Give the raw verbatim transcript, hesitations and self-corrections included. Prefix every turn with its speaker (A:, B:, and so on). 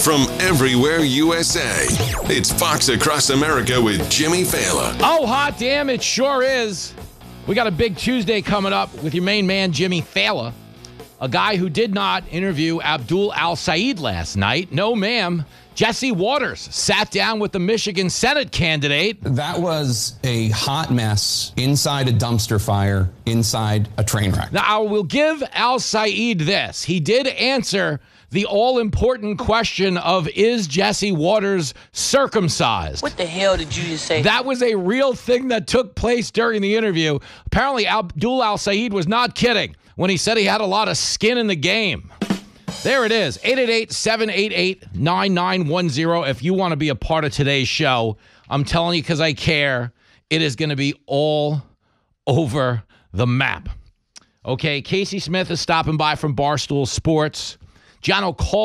A: from everywhere U S A. It's Fox Across America with Jimmy Fallon.
B: Oh, hot damn, it sure is. We got a big Tuesday coming up with your main man, Jimmy Fallon, a guy who did not interview Abdul Al-Sayed last night. No, ma'am. Jesse Waters sat down with the Michigan Senate candidate.
C: That was a hot mess inside a dumpster fire, inside a train wreck.
B: Now, I will give Al-Sayed this. He did answer the all-important question of, is Jesse Waters circumcised?
D: What the hell did you just say?
B: That was a real thing that took place during the interview. Apparently, Abdul Al-Sayed was not kidding when he said he had a lot of skin in the game. There it is, eight eight eight, seven eight eight, nine nine one zero. If you want to be a part of today's show, I'm telling you because I care, it is going to be all over the map. Okay, Casey Smith is stopping by from Barstool Sports. John O'Call